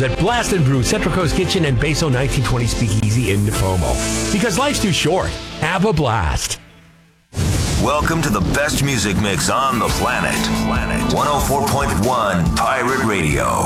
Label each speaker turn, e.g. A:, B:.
A: cocktails at Blast and Brew, Central Coast Kitchen, and Beso 1920 Speakeasy in Nipomo. Because life's too short. Have a blast.
B: Welcome to the best music mix on the planet. 104.1 Pirate Radio.